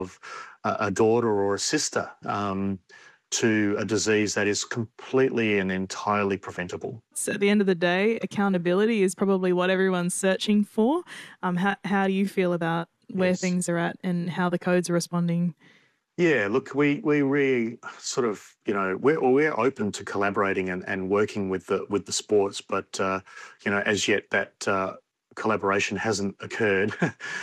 of a daughter or a sister to a disease that is completely and entirely preventable. So at the end of the day, accountability is probably what everyone's searching for. How do you feel about where things are at and how the codes are responding? Yeah, look, we really sort of, we're open to collaborating and working with the sports, but as yet that collaboration hasn't occurred.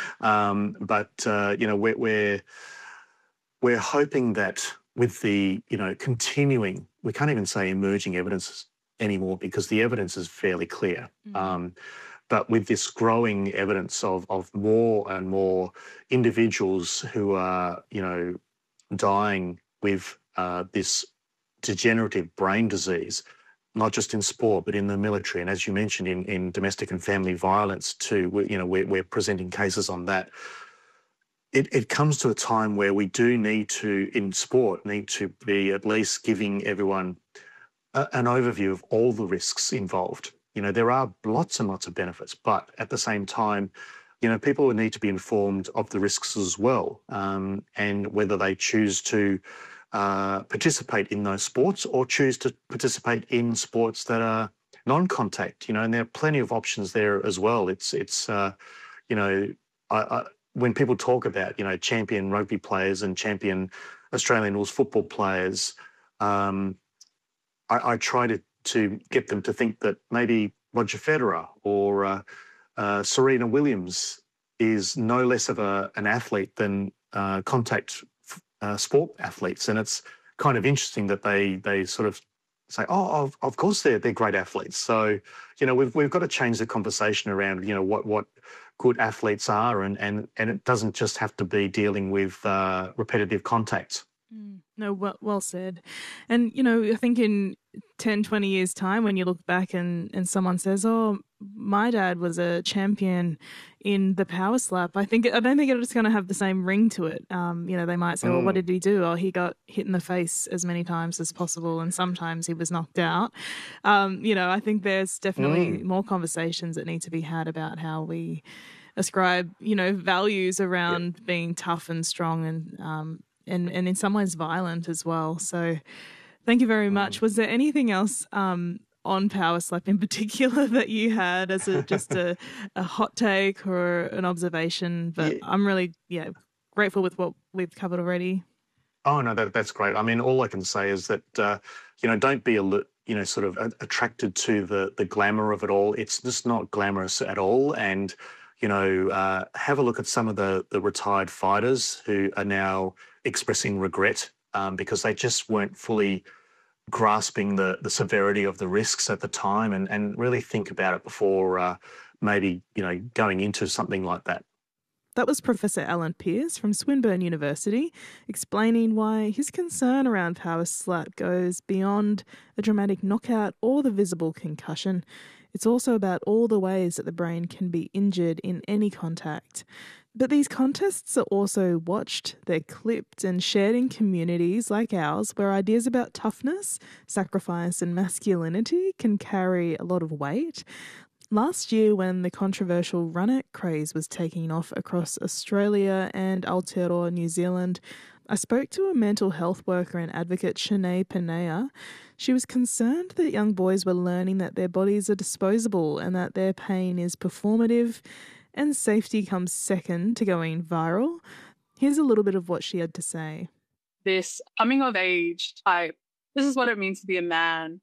We're hoping that with the continuing, we can't even say emerging evidence anymore because the evidence is fairly clear. But with this growing evidence of more and more individuals who are, dying with this degenerative brain disease, not just in sport, but in the military. And as you mentioned, in domestic and family violence too, we're presenting cases on that. It comes to a time where we do need to, in sport, be at least giving everyone an overview of all the risks involved. There are lots and lots of benefits, but at the same time, people would need to be informed of the risks as well, and whether they choose to participate in those sports or choose to participate in sports that are non-contact, and there are plenty of options there as well. When people talk about, champion rugby players and champion Australian rules football players, I try to get them to think that maybe Roger Federer or Serena Williams is no less of an athlete than contact sport athletes. And it's kind of interesting that they sort of say, oh, of course they're great athletes. So, we've got to change the conversation around, what good athletes are, and it doesn't just have to be dealing with repetitive contacts. No, well said. And, I think in 10, 20 years' time, when you look back and someone says, oh, my dad was a champion in the power slap, I don't think it's going to have the same ring to it. They might say, well, what did he do? Oh, he got hit in the face as many times as possible, and sometimes he was knocked out. I think there's definitely more conversations that need to be had about how we ascribe, values around being tough and strong and in some ways violent as well. So thank you very much. Was there anything else on Power Slap in particular that you had as just a hot take or an observation? But I'm really grateful with what we've covered already. Oh, no, that's great. I mean, all I can say is that, don't be sort of attracted to the glamour of it all. It's just not glamorous at all. And, have a look at some of the retired fighters who are now expressing regret because they just weren't fully grasping the severity of the risks at the time, and really think about it before maybe, going into something like that. That was Professor Alan Pearce from Swinburne University explaining why his concern around power slap goes beyond a dramatic knockout or the visible concussion. It's also about all the ways that the brain can be injured in any contact. But these contests are also watched, they're clipped and shared in communities like ours where ideas about toughness, sacrifice and masculinity can carry a lot of weight. Last year, when the controversial run-it craze was taking off across Australia and Aotearoa, New Zealand, I spoke to a mental health worker and advocate, Shanae Panea. She was concerned that young boys were learning that their bodies are disposable and that their pain is performative, and safety comes second to going viral. Here's a little bit of what she had to say. This coming of age type, this is what it means to be a man.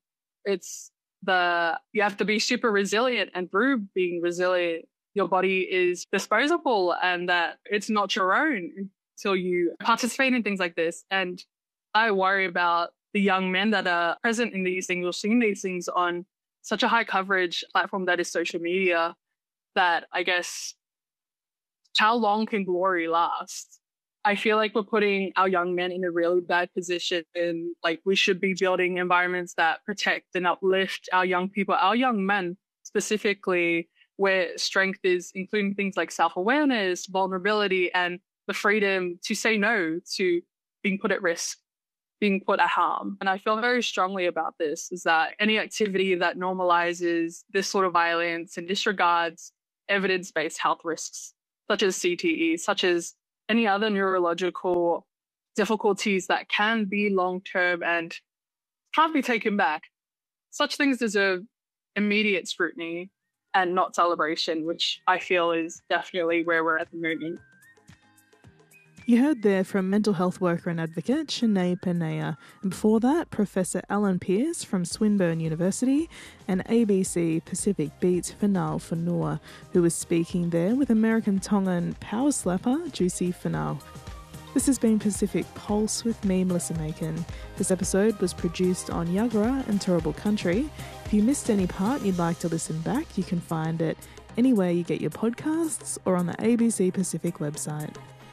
You have to be super resilient, and through being resilient, your body is disposable and that it's not your own until you participate in things like this. And I worry about the young men that are present in these things or seeing these things on such a high coverage platform that is social media, that I guess, how long can glory last? I feel like we're putting our young men in a really bad position, and like we should be building environments that protect and uplift our young people, our young men specifically, where strength is including things like self-awareness, vulnerability, and the freedom to say no to being put at risk, being put at harm. And I feel very strongly about this, is that any activity that normalizes this sort of violence and disregards evidence-based health risks, such as CTE, such as any other neurological difficulties that can be long-term and can't be taken back. Such things deserve immediate scrutiny and not celebration, which I feel is definitely where we're at the moment. You heard there from mental health worker and advocate Sinead Penea, and before that, Professor Alan Pearce from Swinburne University and ABC Pacific Beat's Fanal Fanua, who was speaking there with American Tongan power slapper Juicy Fanal. This has been Pacific Pulse with me, Melissa Macon. This episode was produced on Yagara and Turrbal Country. If you missed any part and you'd like to listen back, you can find it anywhere you get your podcasts or on the ABC Pacific website.